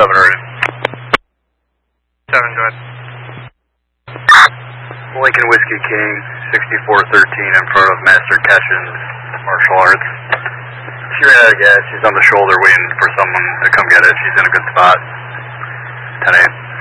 ready. 7, go ahead. Lincoln Whiskey King, 6413 in front of Master Cashin's Martial Arts. She ran out of gas. She's on the shoulder waiting for someone to come get it. She's in a good spot. 10-8.